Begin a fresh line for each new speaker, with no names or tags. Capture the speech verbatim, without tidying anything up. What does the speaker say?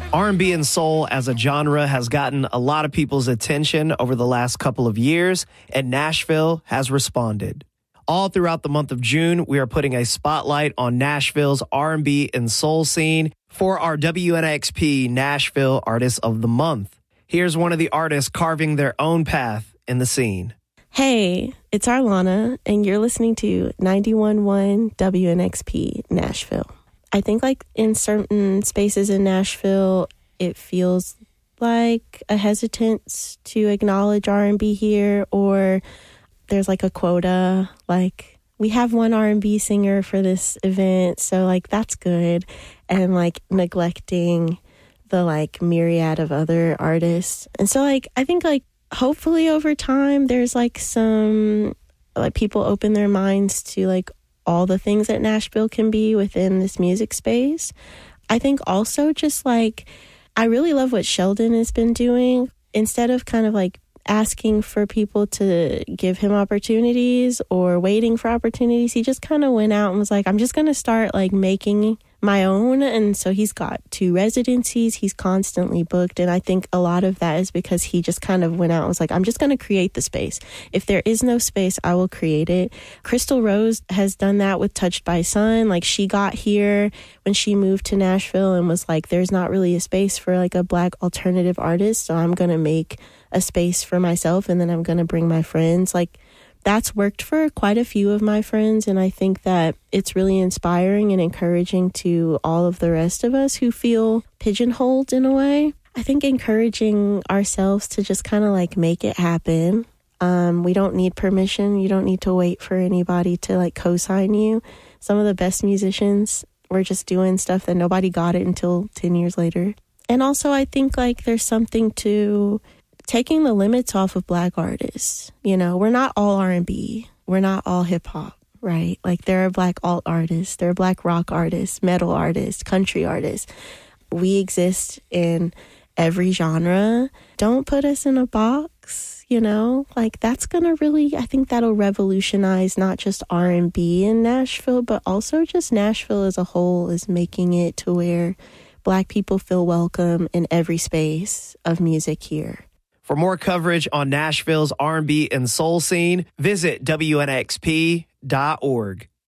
R and B and soul as a genre has gotten a lot of people's attention over the last couple of years, and Nashville has responded. All throughout the month of June, we are putting a spotlight on Nashville's R and B and soul scene for our W N X P Nashville Artist of the Month. Here's one of the artists carving their own path in the scene.
Hey, it's Arlana, and you're listening to ninety-one point one W N X P Nashville. I think like in certain spaces in Nashville, it feels like a hesitance to acknowledge R and B here, or there's like a quota, like we have one R and B singer for this event, so like that's good, and like neglecting the like myriad of other artists. And so like I think like hopefully over time there's like some like people open their minds to like all the things that Nashville can be within this music space. I think also just like, I really love what Sheldon has been doing. Instead of kind of like asking for people to give him opportunities or waiting for opportunities, he just kind of went out and was like, I'm just going to start like making my own. And so he's got two residencies. He's constantly booked. And I think a lot of that is because he just kind of went out and was like, I'm just going to create the space. If there is no space, I will create it. Crystal Rose has done that with Touched by Sun. Like she got here when she moved to Nashville and was like, there's not really a space for like a Black alternative artist. So I'm going to make a space for myself and then I'm going to bring my friends. Like that's worked for quite a few of my friends, and I think that it's really inspiring and encouraging to all of the rest of us who feel pigeonholed in a way. I think encouraging ourselves to just kind of like make it happen. Um, we don't need permission. You don't need to wait for anybody to like co-sign you. Some of the best musicians were just doing stuff that nobody got it until ten years later. And also I think like there's something to taking the limits off of Black artists. You know, we're not all R and B. We're not all hip hop, right? Like there are Black alt artists, there are Black rock artists, metal artists, country artists. We exist in every genre. Don't put us in a box, you know? Like that's gonna really, I think that'll revolutionize not just R and B in Nashville, but also just Nashville as a whole is making it to where Black people feel welcome in every space of music here.
For more coverage on Nashville's R and B and soul scene, visit W N X P dot org.